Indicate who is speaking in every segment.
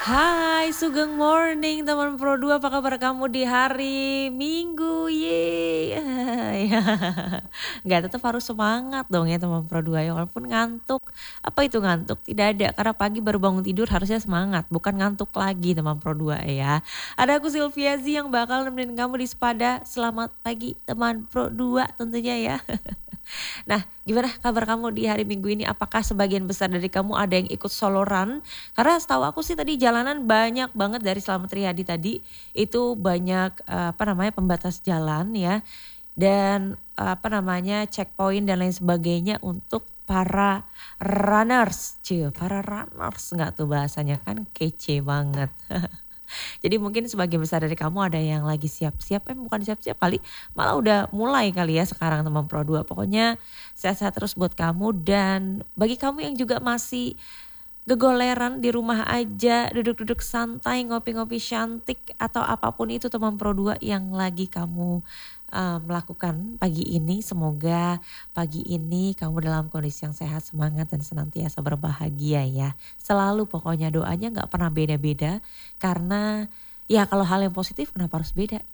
Speaker 1: Hai, Sugeng Morning teman Pro 2, apa kabar kamu di hari Minggu? Yeay. Nggak, tetap harus semangat dong ya teman Pro 2 ya, walaupun ngantuk. Apa itu ngantuk? Tidak ada, karena pagi baru bangun tidur harusnya semangat, bukan ngantuk lagi teman Pro 2 ya. Ada aku Sylvia Z yang bakal nemenin kamu di Sepada. Selamat pagi teman Pro 2 tentunya ya. Nah, gimana kabar kamu di hari Minggu ini? Apakah sebagian besar dari kamu ada yang ikut solo run? Karena setahu aku sih tadi jalanan banyak banget dari Slamet Riyadi tadi. Itu banyak pembatas jalan ya. Dan checkpoint dan lain sebagainya untuk para runners. Para runners nggak tuh bahasanya, kan kece banget. Jadi mungkin sebagian besar dari kamu ada yang lagi siap-siap, bukan siap-siap kali, malah udah mulai kali ya sekarang teman Pro 2. Pokoknya sehat-sehat terus buat kamu, dan bagi kamu yang juga masih gegoleran di rumah aja, duduk-duduk santai, ngopi-ngopi cantik atau apapun itu teman Pro 2 yang lagi kamu melakukan pagi ini, semoga pagi ini kamu dalam kondisi yang sehat, semangat dan senantiasa berbahagia ya. Selalu pokoknya doanya gak pernah beda-beda, karena ya kalau hal yang positif kenapa harus beda?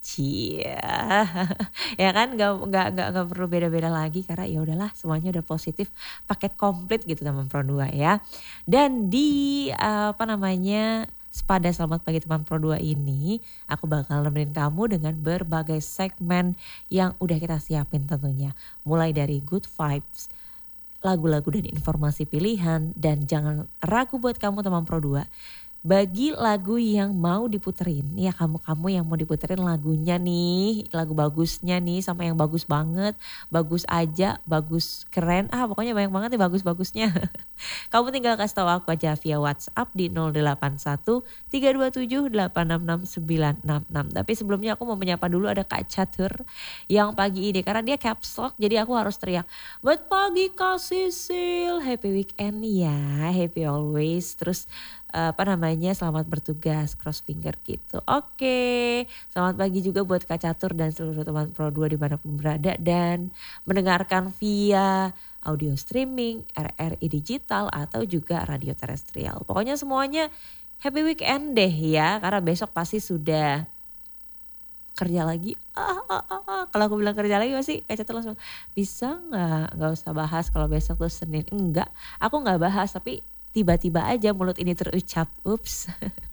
Speaker 1: Ya kan, gak perlu beda-beda lagi, karena ya udahlah semuanya udah positif, paket komplit gitu teman Pro 2 ya. Dan di Sepada Selamat Pagi Teman Pro 2 ini aku bakal nemenin kamu dengan berbagai segmen yang udah kita siapin tentunya. Mulai dari good vibes, lagu-lagu dan informasi pilihan, dan jangan ragu buat kamu teman Pro 2. Bagi lagu yang mau diputerin, ya kamu yang mau diputerin lagunya nih, lagu bagusnya nih, sama yang bagus banget, bagus aja, bagus keren, pokoknya banyak banget nih bagus-bagusnya. Kamu tinggal kasih tahu aku aja via WhatsApp di 081 327 866 966. Tapi sebelumnya aku mau menyapa dulu, ada Kak Catur yang pagi ini, karena dia caps lock jadi aku harus teriak. Buat pagi Kak Sisil, happy weekend ya, happy always. Terus selamat bertugas, cross finger gitu. Oke, selamat pagi juga buat Kak Catur dan seluruh teman Pro 2 dimanapun berada dan mendengarkan via audio streaming, RRI digital atau juga radio terestrial. Pokoknya semuanya happy weekend deh ya, karena besok pasti sudah kerja lagi. Kalau aku bilang kerja lagi pasti Kak Catur langsung, bisa nggak usah bahas kalau besok tuh Senin. Enggak, aku nggak bahas, tapi tiba-tiba aja mulut ini terucap, ups.